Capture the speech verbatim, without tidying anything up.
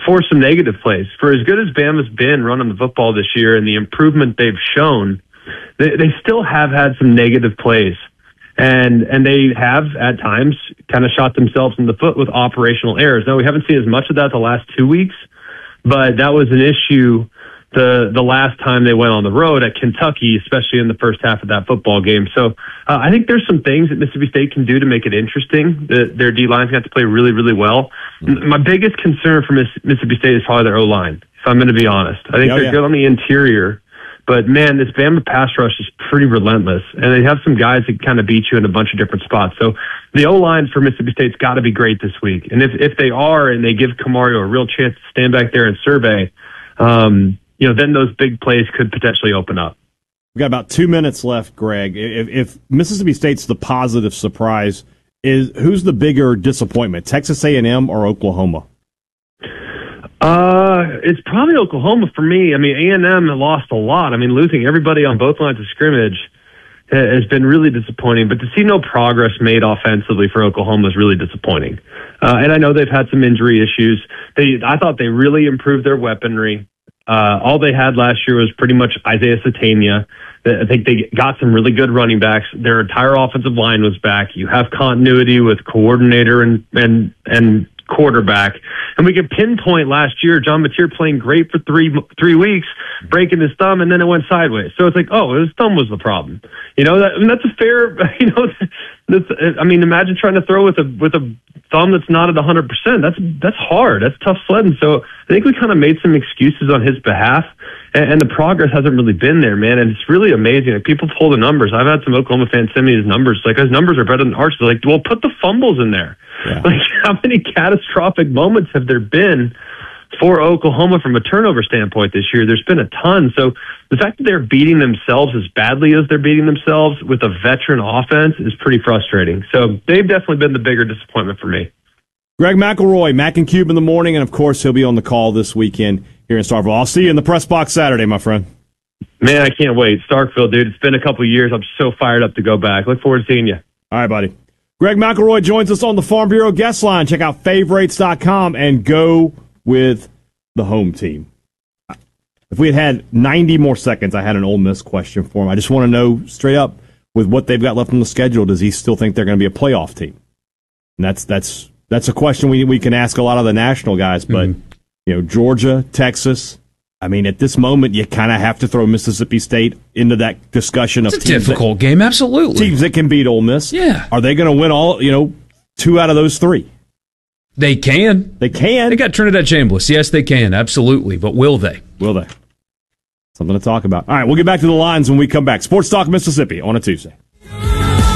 force some negative plays. For as good as Bama's been running the football this year and the improvement they've shown, they, they still have had some negative plays. And and they have, at times, kind of shot themselves in the foot with operational errors. Now, we haven't seen as much of that the last two weeks, but that was an issue the the last time they went on the road at Kentucky, especially in the first half of that football game. So uh, I think there's some things that Mississippi State can do to make it interesting. The, their D-line's got to play really, really well. Mm-hmm. My biggest concern for Miss, Mississippi State is probably their O-line, if I'm going to be honest. I think oh, they're yeah. good on the interior. But, man, this Bama pass rush is pretty relentless, and they have some guys that kind of beat you in a bunch of different spots. So the O-line for Mississippi State's got to be great this week. And if if they are and they give Camario a real chance to stand back there and survey, um, you know, then those big plays could potentially open up. We've got about two minutes left, Greg. If, if Mississippi State's the positive surprise, is who's the bigger disappointment, Texas A and M or Oklahoma? Uh, it's probably Oklahoma for me. I mean, A and M lost a lot. I mean, losing everybody on both lines of scrimmage has been really disappointing. But to see no progress made offensively for Oklahoma is really disappointing. Uh, and I know they've had some injury issues. They, I thought they really improved their weaponry. Uh, all they had last year was pretty much Isaiah Satania. I think they got some really good running backs. Their entire offensive line was back. You have continuity with coordinator and and and quarterback. And we could pinpoint last year John Mateer playing great for three three weeks, breaking his thumb, and then it went sideways. So it's like, oh, his thumb was the problem. You know, that, I mean, that's a fair, you know, that's, I mean, imagine trying to throw with a with a thumb that's not at one hundred percent. That's that's hard. That's tough sledding. So I think we kind of made some excuses on his behalf, and, and the progress hasn't really been there, man. And it's really amazing. Like, people pull the numbers. I've had some Oklahoma fans send me his numbers. Like, his numbers are better than ours. They're like, well, put the fumbles in there. Yeah. Like, how many catastrophic moments have there been for Oklahoma from a turnover standpoint this year? There's been a ton. So the fact that they're beating themselves as badly as they're beating themselves with a veteran offense is pretty frustrating. So they've definitely been the bigger disappointment for me. Greg McElroy, Mac and Cube in the morning, and of course he'll be on the call this weekend here in Starkville. I'll see you in the press box Saturday, my friend. Man, I can't wait. Starkville, dude. It's been a couple of years. I'm so fired up to go back. Look forward to seeing you. All right, buddy. Greg McElroy joins us on the Farm Bureau guest line. Check out favorites dot com and go with the home team. If we had had ninety more seconds, I had an Ole Miss question for him. I just want to know straight up, with what they've got left on the schedule, does he still think they're going to be a playoff team? And that's that's that's a question we we can ask a lot of the national guys. But mm-hmm. you know, Georgia, Texas. I mean, at this moment, you kind of have to throw Mississippi State into that discussion of it's a teams difficult that, game, absolutely. Teams that can beat Ole Miss. Yeah. Are they going to win all, you know, two out of those three? They can. They can. They got Trinidad Chambliss. Yes, they can, absolutely. But will they? Will they? Something to talk about. All right, we'll get back to the lines when we come back. Sports Talk Mississippi on a Tuesday.